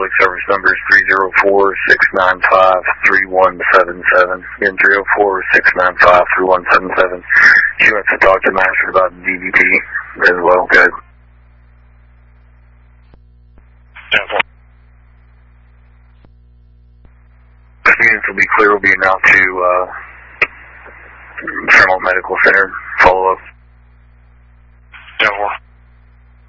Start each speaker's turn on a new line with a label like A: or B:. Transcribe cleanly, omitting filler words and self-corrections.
A: public service number is 304-695-3177. Again, 304-695-3177. She wants to talk to Master about DVP as well. Good. Units will be clear. Will be announced to Fairmont Medical Center. Follow up.
B: 10-4.